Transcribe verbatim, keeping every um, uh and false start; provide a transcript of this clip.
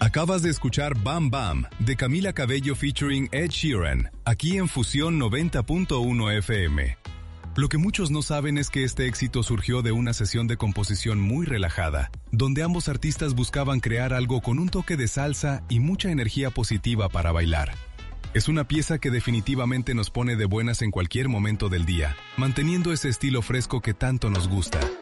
Acabas de escuchar Bam Bam, de Camila Cabello featuring Ed Sheeran, aquí en Fusión noventa punto uno F M. Lo que muchos no saben es que este éxito surgió de una sesión de composición muy relajada, donde ambos artistas buscaban crear algo con un toque de salsa y mucha energía positiva para bailar. Es una pieza que definitivamente nos pone de buenas en cualquier momento del día, manteniendo ese estilo fresco que tanto nos gusta.